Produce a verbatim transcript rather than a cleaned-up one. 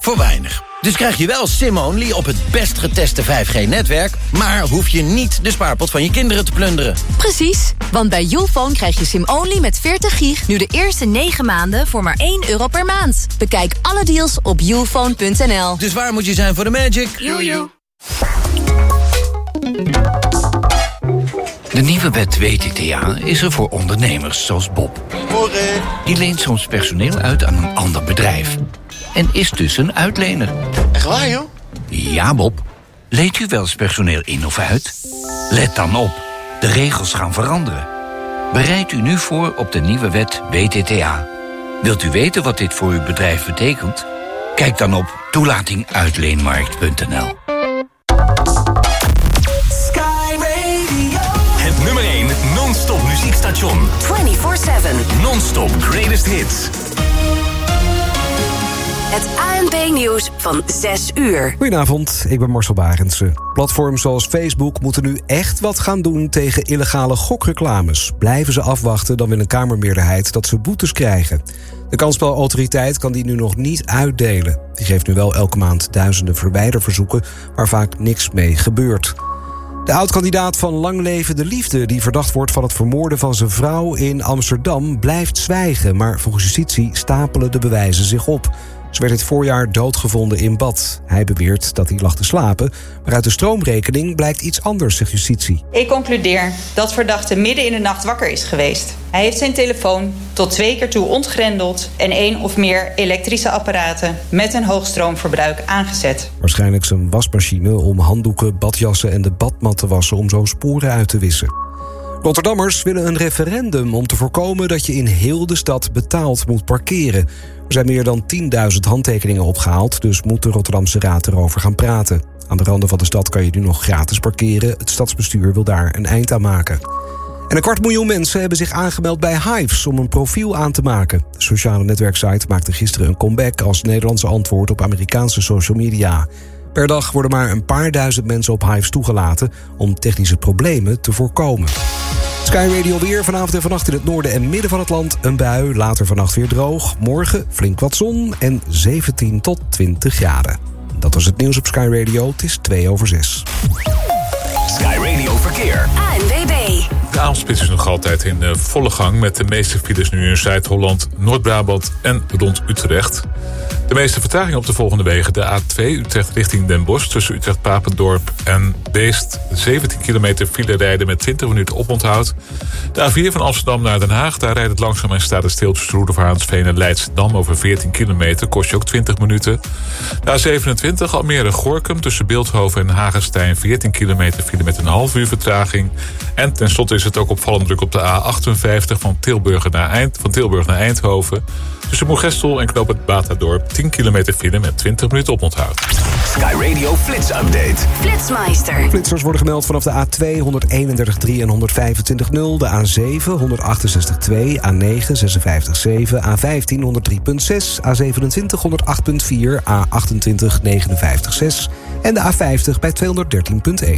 voor weinig. Dus krijg je wel SIM-only op het best geteste vijf G-netwerk... maar hoef je niet de spaarpot van je kinderen te plunderen. Precies, want bij Youfone krijg je SIM-only met veertig gig... nu de eerste negen maanden voor maar één euro per maand. Bekijk alle deals op youfone punt n l. Dus waar moet je zijn voor de magic? Jojo. De nieuwe wet W T T A is er voor ondernemers zoals Bob. Morgen. Die leent soms personeel uit aan een ander bedrijf. En is dus een uitlener. Echt waar, joh? Ja, Bob. Leent u wel eens personeel in of uit? Let dan op. De regels gaan veranderen. Bereid u nu voor op de nieuwe wet W T T A. Wilt u weten wat dit voor uw bedrijf betekent? Kijk dan op toelating uitleenmarkt punt n l. Het nummer één non-stop muziekstation. vierentwintig zeven. Non-stop greatest hits. Het A N P-nieuws van zes uur. Goedenavond, ik ben Marcel Barendse. Platforms zoals Facebook moeten nu echt wat gaan doen tegen illegale gokreclames. Blijven ze afwachten, dan wil een Kamermeerderheid dat ze boetes krijgen. De kansspelautoriteit kan die nu nog niet uitdelen. Die geeft nu wel elke maand duizenden verwijderverzoeken waar vaak niks mee gebeurt. De oud-kandidaat van Lang Leven de Liefde, die verdacht wordt van het vermoorden van zijn vrouw in Amsterdam, blijft zwijgen. Maar volgens justitie stapelen de bewijzen zich op. Ze werd dit voorjaar doodgevonden in bad. Hij beweert dat hij lag te slapen, maar uit de stroomrekening blijkt iets anders, zegt justitie. Ik concludeer dat verdachte midden in de nacht wakker is geweest. Hij heeft zijn telefoon tot twee keer toe ontgrendeld en één of meer elektrische apparaten met een hoog stroomverbruik aangezet. Waarschijnlijk zijn wasmachine om handdoeken, badjassen en de badmat te wassen om zo sporen uit te wissen. Rotterdammers willen een referendum om te voorkomen dat je in heel de stad betaald moet parkeren. Er zijn meer dan tienduizend handtekeningen opgehaald, dus moet de Rotterdamse Raad erover gaan praten. Aan de randen van de stad kan je nu nog gratis parkeren. Het stadsbestuur wil daar een eind aan maken. En een kwart miljoen mensen hebben zich aangemeld bij Hives om een profiel aan te maken. De sociale netwerksite maakte gisteren een comeback als Nederlandse antwoord op Amerikaanse social media. Per dag worden maar een paar duizend mensen op Hives toegelaten om technische problemen te voorkomen. Sky Radio weer, vanavond en vannacht in het noorden en midden van het land een bui. Later vannacht weer droog, morgen flink wat zon en zeventien tot twintig graden. Dat was het nieuws op Sky Radio, het is twee over zes. Sky Radio Verkeer. A N W B. De avondspits is nog altijd in uh, volle gang met de meeste files nu in Zuid-Holland, Noord-Brabant en rond Utrecht. De meeste vertraging op de volgende wegen. De A twee Utrecht richting Den Bosch tussen Utrecht-Papendorp en Beest. zeventien kilometer file rijden met twintig minuten oponthoud. De A vier van Amsterdam naar Den Haag. Daar rijdt het langzaam en staat het stil tussen Roedevaartsveen en Leidschendam over veertien kilometer. Kost je ook twintig minuten. De A zevenentwintig Almere-Gorkum tussen Beeldhoven en Hagestein. veertien kilometer file met een half uur vertraging. En tenslotte is het ook opvallend druk op de A achtenvijftig van Tilburg naar, Eind, van Tilburg naar Eindhoven. Tussen Moergestel en Knoop het Batadorp tien kilometer file met twintig minuten oponthoud. Sky Radio Flits Update. Flitsmeister. Flitsers worden gemeld vanaf de A twee honderdeenendertig komma drie en honderdvijfentwintig komma nul, de A zeven honderdachtenzestig komma twee, A negen zesenvijftig komma zeven, A vijftien honderddrie komma zes, A zevenentwintig honderdacht komma vier, A achtentwintig negenenvijftig komma zes en de A vijftig bij tweehonderddertien komma één.